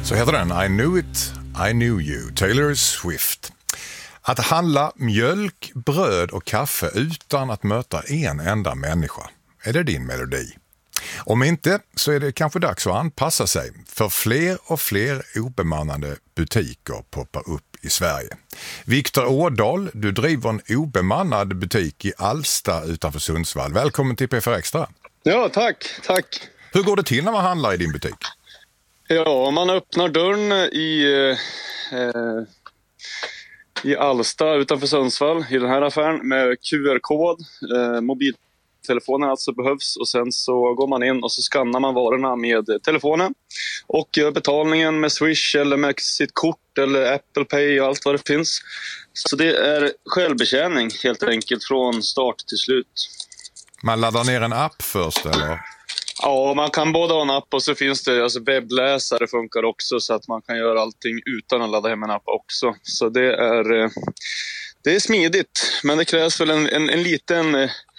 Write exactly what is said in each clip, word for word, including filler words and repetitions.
Så heter den I knew it, I knew you, Taylor Swift. Att handla mjölk, bröd och kaffe utan att möta en enda människa. Är det din melodi? Om inte så är det kanske dags att anpassa sig, för fler och fler obemannade butiker poppar upp i Sverige. Viktor Ådahl, du driver en obemannad butik i Alsta utanför Sundsvall. Välkommen till P fyra Extra. Ja, tack, tack. Hur går det till när man handlar i din butik? Ja, man öppnar dörren i, eh, i Alsta utanför Sundsvall i den här affären med Q R-kod. Eh, mobiltelefonen alltså behövs, och sen så går man in och så skannar man varorna med telefonen och gör betalningen med Swish eller med sitt kort eller Apple Pay och allt vad det finns. Så det är självbetjäning helt enkelt från start till slut. Man laddar ner en app först eller? Ja, man kan både ha en app och så finns det, alltså webbläsare funkar också, så att man kan göra allting utan att ladda hem en app också. Så det är, det är smidigt, men det krävs väl en, en, en liten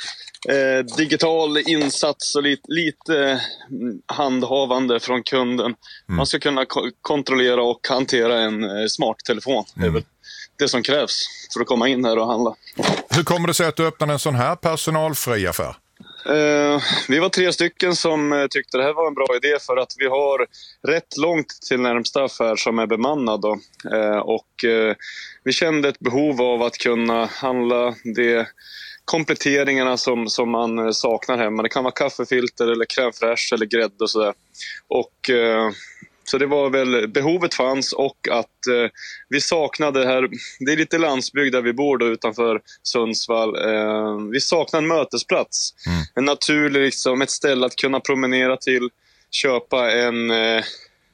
eh, digital insats och lite, lite handhavande från kunden. Mm. Man ska kunna ko- kontrollera och hantera en eh, smarttelefon. Mm. Det är väl det som krävs för att komma in här och handla. Hur kommer det sig att du öppnade en sån här personalfri affär? Uh, vi var tre stycken som uh, tyckte det här var en bra idé, för att vi har rätt långt till närmsta affär som är bemannad då. Uh, och uh, vi kände ett behov av att kunna handla de kompletteringarna som, som man uh, saknar hemma. Det kan vara kaffefilter eller crème fraîche eller grädde och sådär. Och uh, så det var väl, behovet fanns, och att eh, vi saknade här, det är lite landsbygd där vi bor då utanför Sundsvall, eh, vi saknar en mötesplats. Mm. En naturlig, liksom, ett ställe att kunna promenera till, köpa en eh,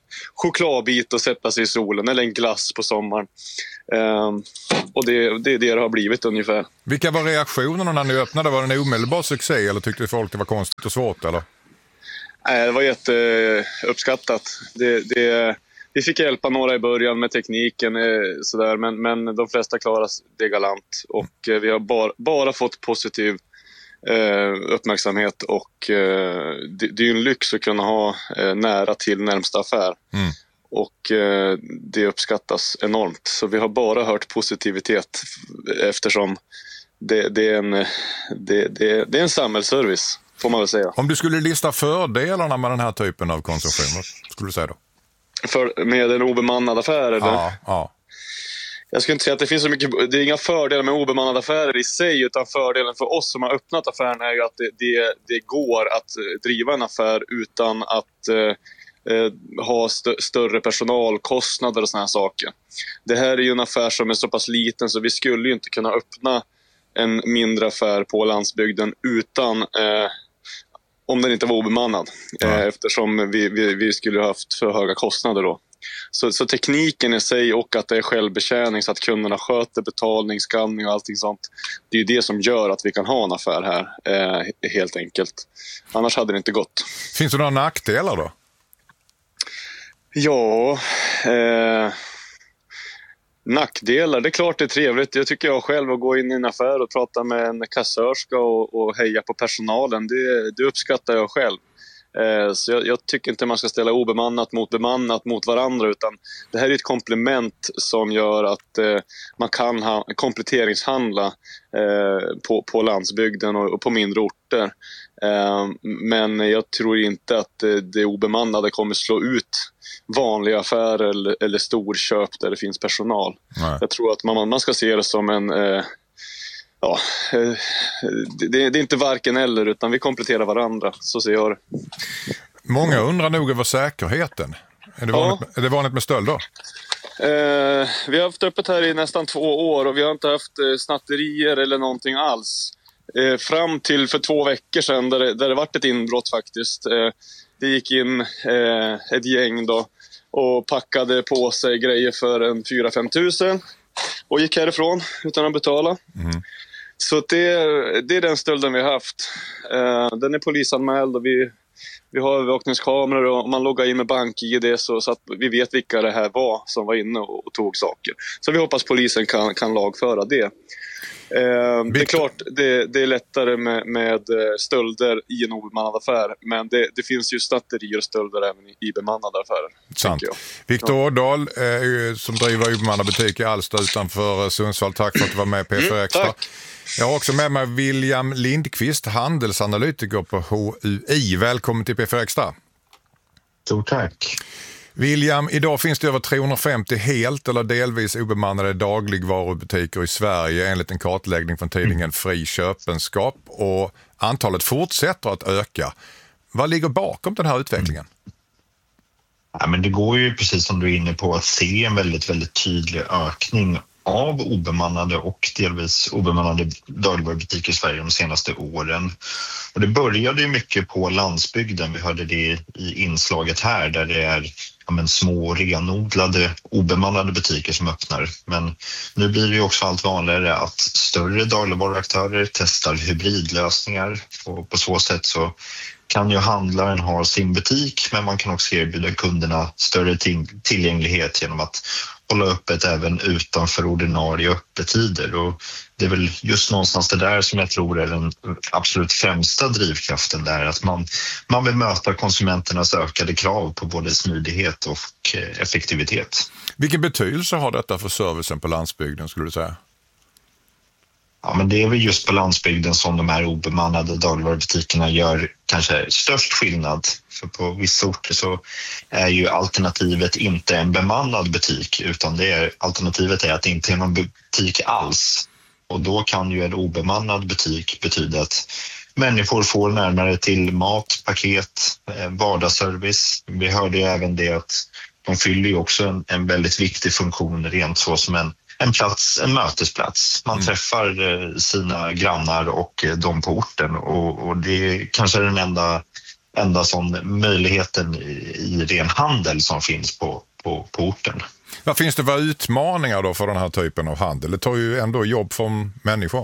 chokladbit och sätta sig i solen, eller en glass på sommaren. Eh, och det, det är det det har blivit ungefär. Vilka var reaktionerna när ni öppnade? Var det en omedelbar succé eller tyckte folk det var konstigt och svårt eller? Nej, det var jätteuppskattat. Det, det, vi fick hjälpa några i början med tekniken, sådär, men, men de flesta klarade det galant. Och eh, vi har bara, bara fått positiv eh, uppmärksamhet. Och eh, det, det är ju en lyx att kunna ha eh, nära till närmsta affär. Mm. Och eh, det uppskattas enormt. Så vi har bara hört positivitet, eftersom det, det, är, en, det, det, det är en samhällsservice. Får man väl säga. Om du skulle lista fördelarna med den här typen av konsumtion, vad skulle du säga då? För, med en obemannad affär eller? Ja, ja. Jag skulle inte säga att det finns så mycket, det är inga fördelar med obemannade affärer i sig, utan fördelen för oss som har öppnat affären är ju att det, det, det går att driva en affär utan att eh, ha st- större personalkostnader och såna här saker. Det här är ju en affär som är så pass liten, så vi skulle ju inte kunna öppna en mindre affär på landsbygden utan eh, om den inte var obemannad, ja. eh, eftersom vi, vi, vi skulle ha haft för höga kostnader då. Så, så tekniken i sig, och att det är självbetjäning så att kunderna sköter betalning, skanning och allting sånt, det är ju det som gör att vi kan ha en affär här, eh, helt enkelt. Annars hade det inte gått. Finns det några nackdelar då? Ja, eh, nackdelar, det är klart det är trevligt. Jag tycker jag själv att gå in i en affär och prata med en kassörska och, och heja på personalen, det, det uppskattar jag själv. Eh, så jag, jag tycker inte man ska ställa obemannat mot bemannat mot varandra, utan det här är ett komplement som gör att eh, man kan ha, kompletteringshandla eh, på, på landsbygden och, och på mindre orter. Eh, men jag tror inte att det, det obemannade kommer slå ut vanliga affärer eller, eller storköp där det finns personal. Nej. Jag tror att man, man ska se det som en eh, ja, eh, det, det är inte varken eller, utan vi kompletterar varandra, så ser jag det. Många undrar nog över säkerheten. Är det vanligt, ja. Är det vanligt med stöld då? Eh, vi har haft öppet här i nästan två år och vi har inte haft eh, snatterier eller någonting alls. Eh, fram till för två veckor sedan där det, där det varit ett inbrott faktiskt. Eh, det gick in eh, ett gäng då och packade på sig grejer för en fyra fem tusen och gick härifrån utan att betala. Mm. Så det, det är den stölden vi har haft. Eh, den är polisanmäld och vi, vi har övervakningskameror och man loggar in med bank-I D så, så att vi vet vilka det här var som var inne och, och tog saker. Så vi hoppas polisen kan, kan lagföra det. Eh, det är klart, det, det är lättare med, med stölder i en obemannad affär, men det, det finns ju snatterier och stölder även i, i bemannade affärer. Sant. Viktor ja. Ådahl, eh, som driver obemannad butik i Alsta utanför Sundsvall. Tack för att du var med på P fyra Extra. Mm, jag har också med mig William Lindqvist, handelsanalytiker på H U I. Välkommen till P fyra Extra. Stort tack. William, idag finns det över trehundrafemtio helt eller delvis obemannade dagligvarubutiker i Sverige enligt en kartläggning från tidningen Fri Köpenskap, och antalet fortsätter att öka. Vad ligger bakom den här utvecklingen? Ja, men det går ju, precis som du är inne på, att se en väldigt, väldigt tydlig ökning av obemannade och delvis obemannade dagligvarubutiker i Sverige de senaste åren. Och det började ju mycket på landsbygden. Vi hörde det i inslaget här, där det är ja, men små renodlade obemannade butiker som öppnar. Men nu blir det ju också allt vanligare att större dagligvaruaktörer testar hybridlösningar, och på så sätt så kan ju handlaren ha sin butik, men man kan också erbjuda kunderna större tillgänglighet genom att hålla öppet även utanför ordinarie öppettider. Och det är väl just någonstans det där som jag tror är den absolut främsta drivkraften där, att man, man vill möta konsumenternas ökade krav på både smidighet och effektivitet. Vilken betydelse har detta för servicen på landsbygden, skulle du säga? Ja, men det är väl just på landsbygden som de här obemannade dagligvarubutikerna gör kanske störst skillnad. För på vissa orter så är ju alternativet inte en bemannad butik, utan det är, alternativet är att det inte är någon butik alls. Och då kan ju en obemannad butik betyda att människor får närmare till mat, paket, vardagsservice. Vi hörde ju även det att de fyller ju också en, en väldigt viktig funktion rent så som en En plats, en mötesplats. Man mm. träffar sina grannar och de på orten, och, och det är kanske den enda, enda sån möjligheten i, i ren handel som finns på, på, på orten. Vad finns det för utmaningar då för den här typen av handel? Det tar ju ändå jobb från människor.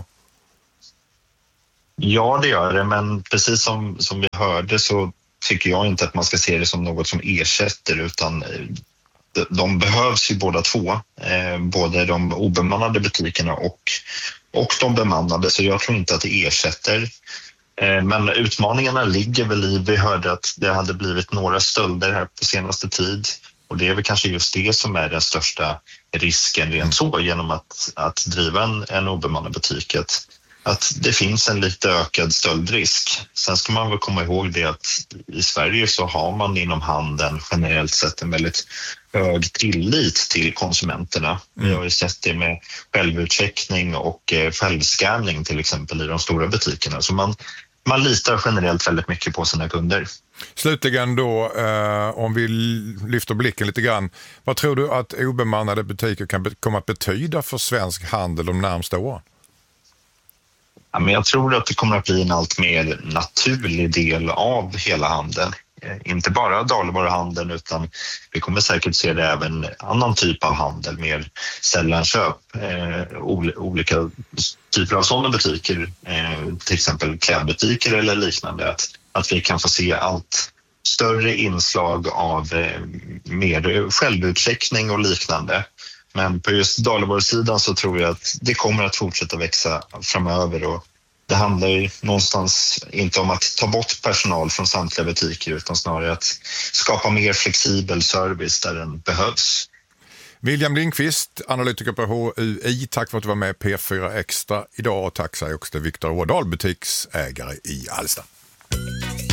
Ja, det gör det, men precis som, som vi hörde så tycker jag inte att man ska se det som något som ersätter, utan de behövs ju båda två, eh, både de obemannade butikerna och, och de bemannade, så jag tror inte att det ersätter. Eh, men utmaningarna ligger väl i, vi hörde att det hade blivit några stölder här på senaste tid, och det är väl kanske just det som är den största risken rent så, genom att, att driva en, en obemannad butik, att, att det finns en lite ökad stöldrisk. Sen ska man väl komma ihåg det att i Sverige så har man inom handeln generellt sett en väldigt hög tillit till konsumenterna. Vi har ju sett det med självutcheckning och självscanning till exempel i de stora butikerna. Så man, man litar generellt väldigt mycket på sina kunder. Slutligen då, eh, om vi lyfter blicken lite grann. Vad tror du att obemannade butiker kan be- komma att betyda för svensk handel de närmsta åren? Ja, men jag tror att det kommer att bli en allt mer naturlig del av hela handeln. Inte bara dagligvaruhandeln, utan vi kommer säkert se det även annan typ av handel, mer sällanköp, eh, olika typer av sådana butiker, eh, till exempel klädbutiker eller liknande, att, att vi kan få se allt större inslag av eh, mer självutcheckning och liknande. Men på just dagligvarusidan så tror jag att det kommer att fortsätta växa framöver, och det handlar ju någonstans inte om att ta bort personal från samtliga butiker, utan snarare att skapa mer flexibel service där den behövs. William Lindqvist, analytiker på H U I, tack för att du var med i P fyra Extra idag, och tack säger också till Viktor Ådahl, butiksägare i Alsta.